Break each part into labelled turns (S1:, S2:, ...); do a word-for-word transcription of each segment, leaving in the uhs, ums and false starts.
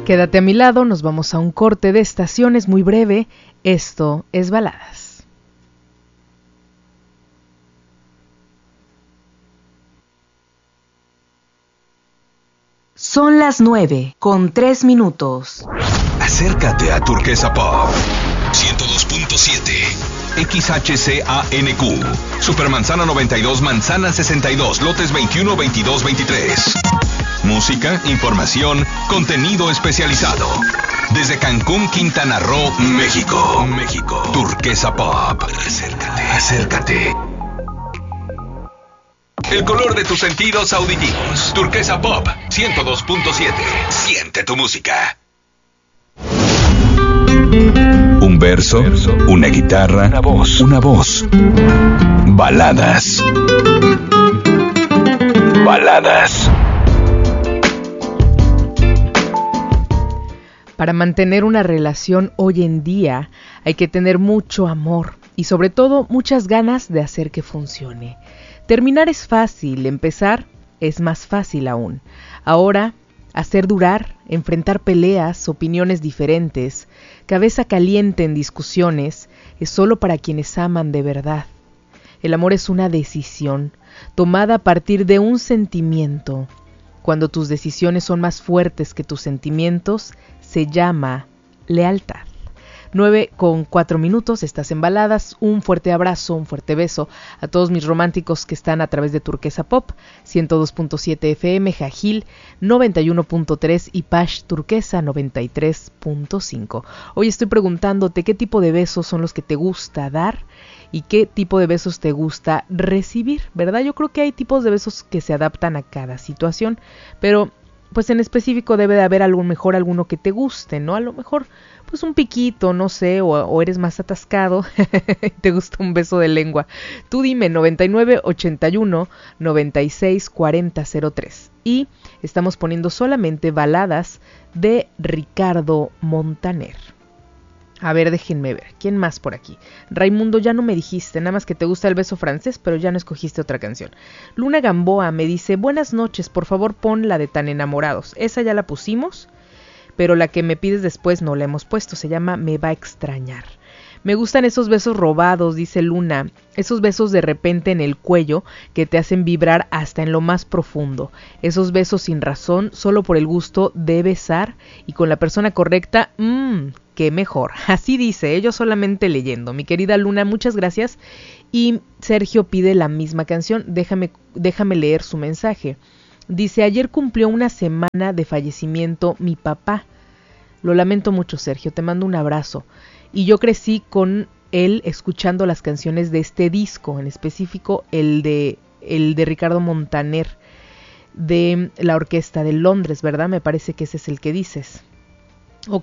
S1: Quédate a mi lado, nos vamos a un corte de estaciones muy breve. Esto es Baladas.
S2: Son las nueve con tres minutos.
S3: Acércate a Turquesa Pop ciento dos punto siete X H C A N Q Supermanzana noventa y dos, Manzana sesenta y dos, lotes veintiuno, veintidós, veintitrés. Música, información, contenido especializado. Desde Cancún, Quintana Roo, México. México. Turquesa Pop. Acércate, acércate. El color de tus sentidos auditivos. Turquesa Pop ciento dos punto siete. Siente tu música. Un verso, una guitarra, una voz, una voz. Baladas. Baladas.
S1: Para mantener una relación hoy en día hay que tener mucho amor y sobre todo muchas ganas de hacer que funcione. Terminar es fácil, empezar es más fácil aún. Ahora, hacer durar, enfrentar peleas, opiniones diferentes, cabeza caliente en discusiones, es solo para quienes aman de verdad. El amor es una decisión, tomada a partir de un sentimiento. Cuando tus decisiones son más fuertes que tus sentimientos, se llama lealtad. nueve con cuatro minutos, estás en Baladas. Un fuerte abrazo, un fuerte beso a todos mis románticos que están a través de Turquesa Pop, ciento dos punto siete F M, Jajil noventa y uno punto tres y Pash Turquesa noventa y tres punto cinco. Hoy estoy preguntándote qué tipo de besos son los que te gusta dar y qué tipo de besos te gusta recibir, ¿verdad? Yo creo que hay tipos de besos que se adaptan a cada situación, pero pues en específico debe de haber a lo mejor alguno que te guste, ¿no? A lo mejor pues un piquito, no sé, o, o eres más atascado y te gusta un beso de lengua. Tú dime, noventa y nueve, ochenta y uno, noventa y seis, cuarenta, cero tres. Y estamos poniendo solamente baladas de Ricardo Montaner. A ver, déjenme ver. ¿Quién más por aquí? Raimundo, ya no me dijiste, nada más que te gusta el beso francés, pero ya no escogiste otra canción. Luna Gamboa me dice, buenas noches, por favor pon la de Tan Enamorados. Esa ya la pusimos, pero la que me pides después no la hemos puesto. Se llama Me va a extrañar. Me gustan esos besos robados, dice Luna. Esos besos de repente en el cuello que te hacen vibrar hasta en lo más profundo. Esos besos sin razón, solo por el gusto de besar y con la persona correcta, mmm, qué mejor. Así dice, ¿eh? Yo solamente leyendo. Mi querida Luna, muchas gracias. Y Sergio pide la misma canción. Déjame, déjame leer su mensaje. Dice, ayer cumplió una semana de fallecimiento mi papá. Lo lamento mucho, Sergio, te mando un abrazo. Y yo crecí con él escuchando las canciones de este disco, en específico el de, el de Ricardo Montaner, de la Orquesta de Londres, ¿verdad? Me parece que ese es el que dices. Ok.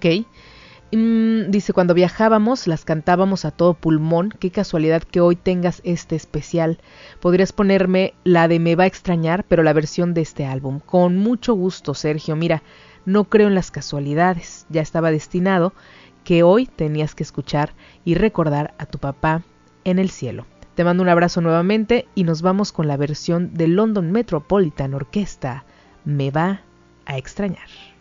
S1: Mm, dice, cuando viajábamos las cantábamos a todo pulmón. Qué casualidad que hoy tengas este especial. Podrías ponerme la de Me va a extrañar, pero la versión de este álbum. Con mucho gusto, Sergio. Mira, no creo en las casualidades. Ya estaba destinado que hoy tenías que escuchar y recordar a tu papá en el cielo. Te mando un abrazo nuevamente y nos vamos con la versión de London Metropolitan Orchestra, Me va a extrañar.